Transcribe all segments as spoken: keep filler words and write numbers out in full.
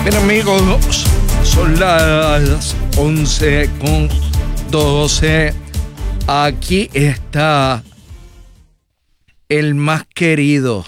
Bien, amigos, son las once con doce. Aquí está el más querido.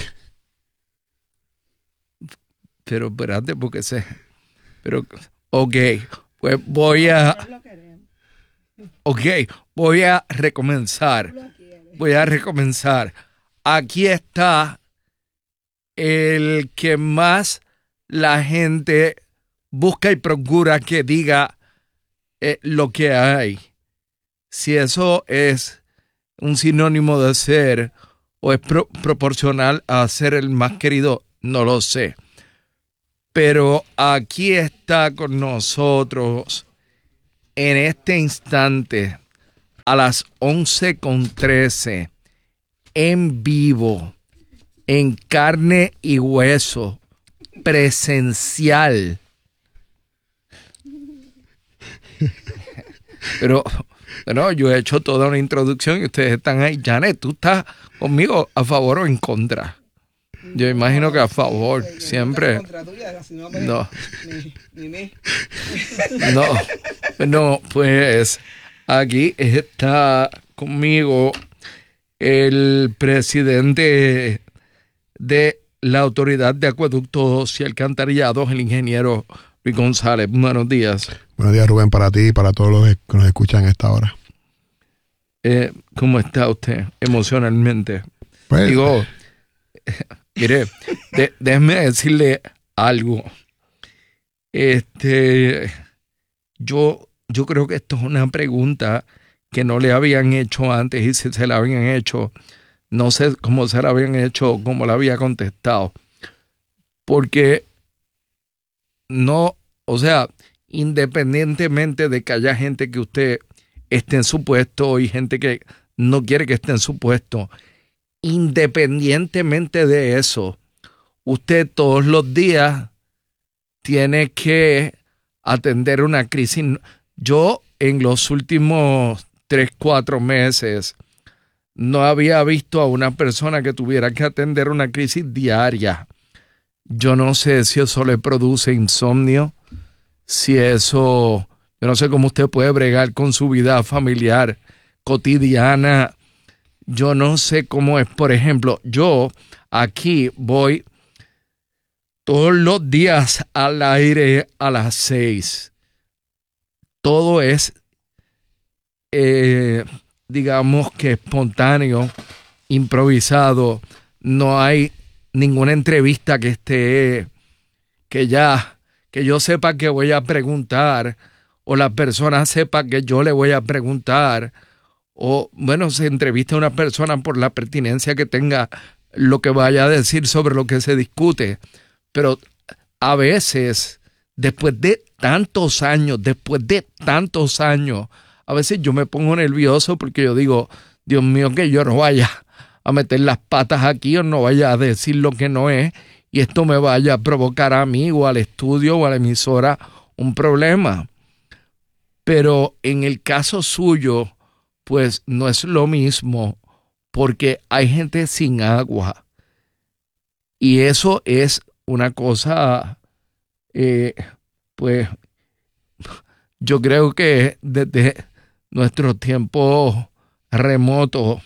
Pero espérate, porque se... Pero, ok, pues voy a... Ok, voy a recomenzar. Voy a recomenzar. Aquí está el que más la gente busca y procura que diga eh, lo que hay. Si eso es un sinónimo de ser o es pro- proporcional a ser el más querido, no lo sé. Pero aquí está con nosotros en este instante a las once con trece en vivo, en carne y hueso, presencial. Pero, bueno, yo he hecho toda una introducción y ustedes están ahí. Janet, ¿tú estás conmigo a favor o en contra? Yo imagino que a favor, siempre. No. No, no, pues aquí está conmigo el presidente de la Autoridad de Acueductos y Alcantarillados, el ingeniero Luis González. Buenos días. Buenos días, Rubén, para ti y para todos los que nos escuchan a esta hora. Eh, ¿Cómo está usted emocionalmente? Pues, Digo, mire, de, déjeme decirle algo. Este, yo, yo creo que esto es una pregunta que no le habían hecho antes, y si se la habían hecho, no sé cómo se la habían hecho, cómo la había contestado. Porque no, o sea, independientemente de que haya gente que usted esté en su puesto y gente que no quiere que esté en su puesto, independientemente de eso, usted todos los días tiene que atender una crisis. Yo en los últimos tres, cuatro meses no había visto a una persona que tuviera que atender una crisis diaria. Yo no sé si eso le produce insomnio, si eso, yo no sé cómo usted puede bregar con su vida familiar cotidiana. Yo no sé cómo es, por ejemplo, yo aquí voy todos los días al aire a las seis. Todo es, eh, digamos que espontáneo, improvisado. No hay ninguna entrevista que esté, que ya, que yo sepa que voy a preguntar, o la persona sepa que yo le voy a preguntar, o bueno, se entrevista a una persona por la pertinencia que tenga lo que vaya a decir sobre lo que se discute. Pero a veces, después de tantos años, después de tantos años, a veces yo me pongo nervioso porque yo digo, Dios mío, que yo no vaya a meter las patas aquí o no vaya a decir lo que no es y esto me vaya a provocar a mí o al estudio o a la emisora un problema. Pero en el caso suyo, pues no es lo mismo porque hay gente sin agua y eso es una cosa, eh, pues yo creo que desde nuestros tiempos remotos,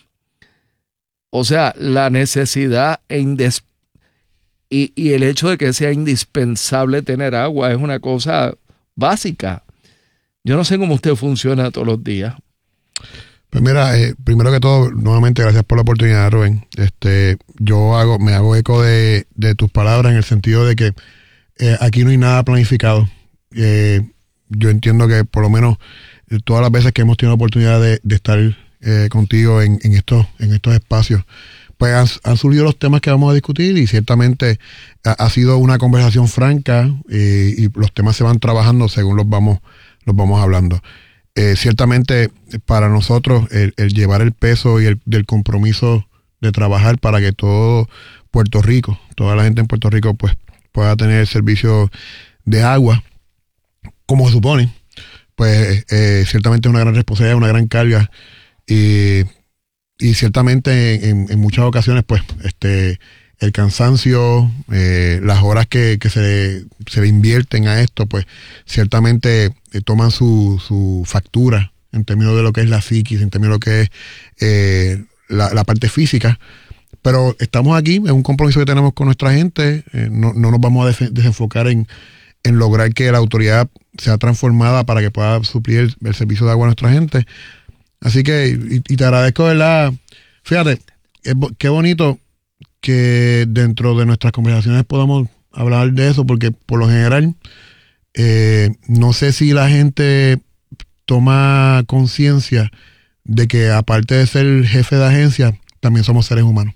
o sea, la necesidad e indes- y, y el hecho de que sea indispensable tener agua es una cosa básica. Yo no sé cómo usted funciona todos los días. pues mira, eh, primero que todo, nuevamente gracias por la oportunidad, Rubén. Este, yo hago, me hago eco de, de tus palabras en el sentido de que eh, aquí no hay nada planificado. Eh, yo entiendo que por lo menos eh, todas las veces que hemos tenido la oportunidad de, de estar eh, contigo en, en estos, en estos espacios, pues han, han surgido los temas que vamos a discutir y ciertamente ha, ha sido una conversación franca eh, y los temas se van trabajando según los vamos, los vamos hablando. Eh, ciertamente para nosotros el, el llevar el peso y el del compromiso de trabajar para que todo Puerto Rico, toda la gente en Puerto Rico pues pueda tener el servicio de agua como se supone, pues eh, ciertamente es una gran responsabilidad, una gran carga y, y ciertamente en, en muchas ocasiones pues este el cansancio, eh, las horas que, que se, se le invierten a esto, pues ciertamente eh, toman su, su factura en términos de lo que es la psiquis, en términos de lo que es eh, la, la parte física. Pero estamos aquí, es un compromiso que tenemos con nuestra gente, eh, no, no nos vamos a des- desenfocar en, en lograr que la autoridad sea transformada para que pueda suplir el, el servicio de agua a nuestra gente. Así que, y, y te agradezco, ¿verdad? Fíjate, es, bo- qué bonito que dentro de nuestras conversaciones podamos hablar de eso, porque por lo general, eh, no sé si la gente toma conciencia de que aparte de ser jefe de agencia, también somos seres humanos.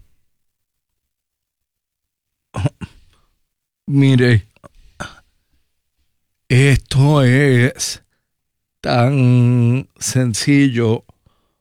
Mire, esto es tan sencillo